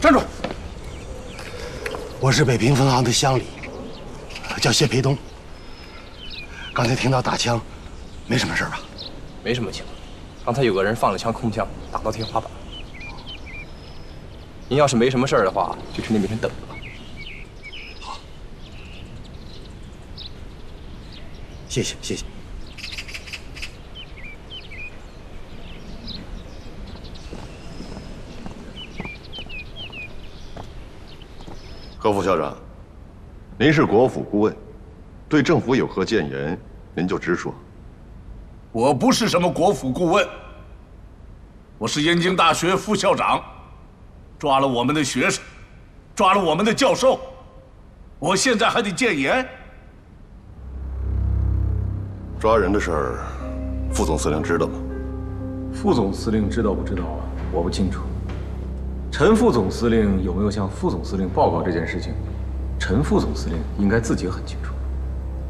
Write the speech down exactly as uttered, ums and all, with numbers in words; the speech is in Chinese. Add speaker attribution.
Speaker 1: 站住！我是北平分行的乡里，叫谢培东。刚才听到打枪，没什么事吧？
Speaker 2: 没什么枪，刚才有个人放了枪空枪，打到天花板。您要是没什么事儿的话，就去那边等着吧。
Speaker 1: 好，谢谢谢谢。
Speaker 3: 何副校长，您是国府顾问，对政府有何谏言，您就直说。
Speaker 4: 我不是什么国府顾问，我是燕京大学副校长，抓了我们的学生，抓了我们的教授，我现在还得谏言。
Speaker 3: 抓人的事儿，副总司令知道吗？
Speaker 5: 副总司令知道不知道啊？我不清楚。 陈副总司令有没有向副总司令报告这件事情？陈副总司令应该自己很清楚。